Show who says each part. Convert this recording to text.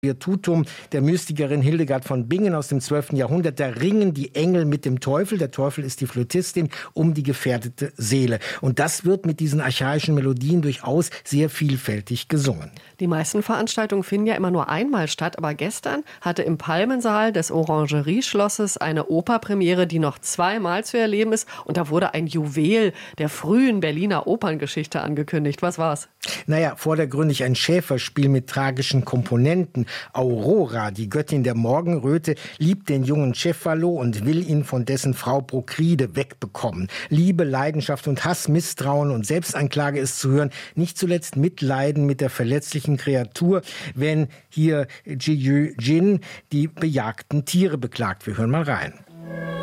Speaker 1: Tutum der Mystikerin Hildegard von Bingen aus dem 12. Jahrhundert. Da ringen die Engel mit dem Teufel. Der Teufel ist die Flötistin um die gefährdete Seele. Und das wird mit diesen archaischen Melodien durchaus sehr vielfältig gesungen.
Speaker 2: Die meisten Veranstaltungen finden ja immer nur einmal statt. Aber gestern hatte im Palmensaal des Orangerieschlosses eine Operpremiere, die noch zweimal zu erleben ist. Und da wurde ein Juwel der frühen Berliner Operngeschichte angekündigt. Was war's?
Speaker 1: Naja, vordergründig ein Schäferspiel mit tragischen Komponenten. Aurora, die Göttin der Morgenröte, liebt den jungen Cefalo und will ihn von dessen Frau Prokride wegbekommen. Liebe, Leidenschaft und Hass, Misstrauen und Selbstanklage ist zu hören. Nicht zuletzt Mitleiden mit der verletzlichen Kreatur, wenn hier Ji Jin die bejagten Tiere beklagt. Wir hören mal rein.